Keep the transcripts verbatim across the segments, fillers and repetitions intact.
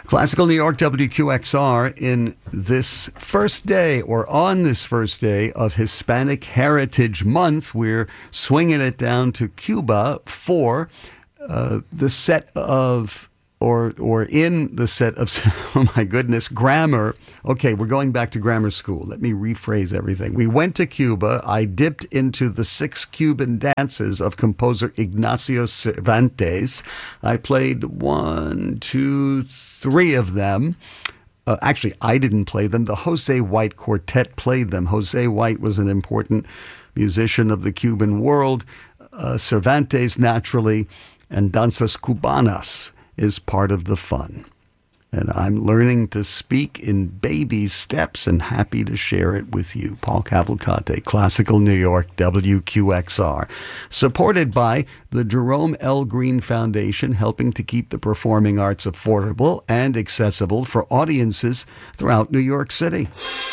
Classical New York, W Q X R, in this first day, or on this first day of Hispanic Heritage Month, we're swinging it down to Cuba for uh, the set of, or or in the set of, oh my goodness, grammar. Okay, we're going back to grammar school. Let me rephrase everything. We went to Cuba. I dipped into the six Cuban dances of composer Ignacio Cervantes. I played one, two, three of them. Uh, actually, I didn't play them. The Jose White Quartet played them. Jose White was an important musician of the Cuban world. Uh, Cervantes, naturally, and Danzas Cubanas is part of the fun. And I'm learning to speak in baby steps and happy to share it with you. Paul Cavalcante, Classical New York, W Q X R. Supported by the Jerome L. Green Foundation, helping to keep the performing arts affordable and accessible for audiences throughout New York City.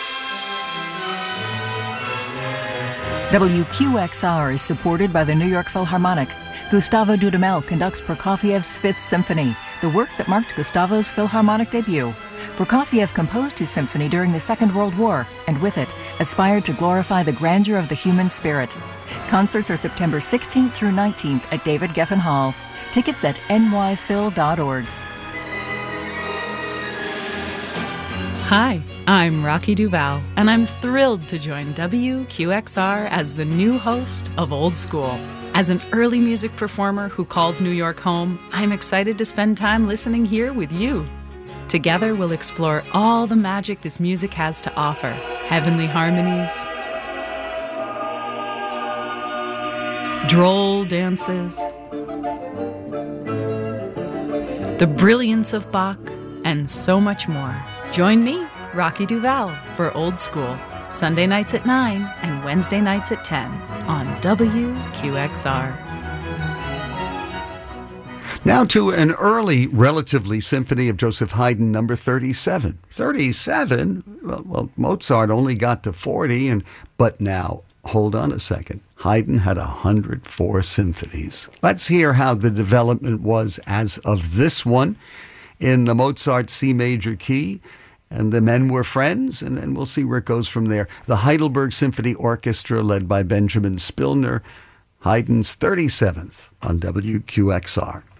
W Q X R is supported by the New York Philharmonic. Gustavo Dudamel conducts Prokofiev's Fifth Symphony, the work that marked Gustavo's Philharmonic debut. Prokofiev composed his symphony during the Second World War, and with it, aspired to glorify the grandeur of the human spirit. Concerts are September sixteenth through nineteenth at David Geffen Hall. Tickets at N Y phil dot org. Hi, I'm Rocky Duval, and I'm thrilled to join W Q X R as the new host of Old School. As an early music performer who calls New York home, I'm excited to spend time listening here with you. Together, we'll explore all the magic this music has to offer. Heavenly harmonies, droll dances, the brilliance of Bach, and so much more. Join me, Rocky Duval, for Old School, Sunday nights at nine and Wednesday nights at ten on W Q X R. Now to an early, relatively, symphony of Joseph Haydn, number thirty-seven. thirty-seven? Well, well, Mozart only got to forty, and but now, hold on a second. Haydn had one hundred four symphonies. Let's hear how the development was as of this one in the Mozart C major key. And the men were friends, and, and we'll see where it goes from there. The Heidelberg Symphony Orchestra, led by Benjamin Spillner, Haydn's thirty-seventh on W Q X R.